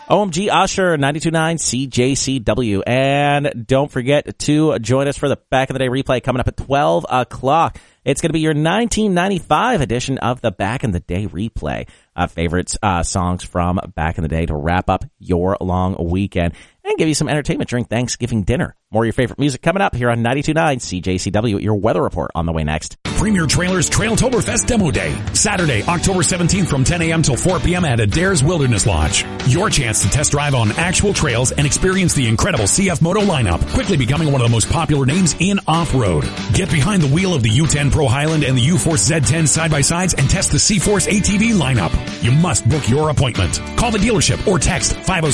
OMG Usher, 92.9 CJCW. And don't forget to join us for the Back in the Day replay coming up at 12 o'clock. It's going to be your 1995 edition of the Back in the Day replay. Favorites, songs from back in the day to wrap up your long weekend and give you some entertainment during Thanksgiving dinner. More of your favorite music coming up here on 92.9 CJCW. Your weather report on the way next. Premier Trailers Trailtoberfest Demo Day, Saturday, October 17th from 10 a.m. till 4 p.m. at Adair's Wilderness Lodge. Your chance to test drive on actual trails and experience the incredible CF Moto lineup, quickly becoming one of the most popular names in off-road. Get behind the wheel of the U10 Pro Highland and the U-Force Z10 side-by-sides and test the C-Force ATV lineup. You must book your appointment. Call the dealership or text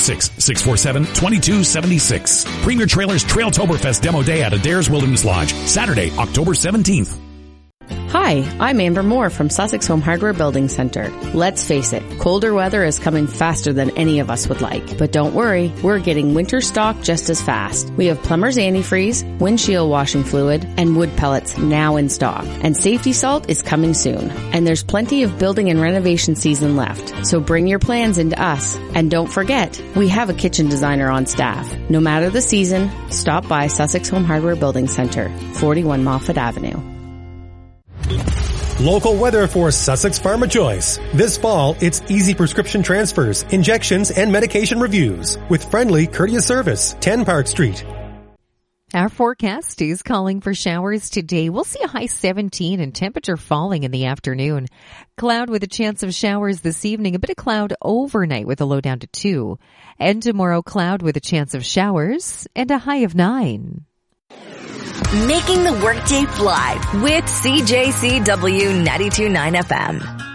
506-647-2276. Premier Trailers Trailtoberfest Demo Day at Adair's Wilderness Lodge, Saturday, October 17th. Hi, I'm Amber Moore from Sussex Home Hardware Building Center. Let's face it, colder weather is coming faster than any of us would like. But don't worry, we're getting winter stock just as fast. We have Plumber's Antifreeze, windshield washing fluid, and wood pellets now in stock. And safety salt is coming soon. And there's plenty of building and renovation season left. So bring your plans into us. And don't forget, we have a kitchen designer on staff. No matter the season, stop by Sussex Home Hardware Building Center, 41 Moffat Avenue. Local weather for Sussex Pharma Choice. This fall, it's easy prescription transfers, injections, and medication reviews with friendly, courteous service. 10 Park Street. Our forecast is calling for showers today. We'll see a high 17 and temperature falling in the afternoon. Cloud with a chance of showers this evening. A bit of cloud overnight with a low down to 2. And tomorrow, cloud with a chance of showers and a high of 9. Making the workday fly with CJCW 92.9 FM.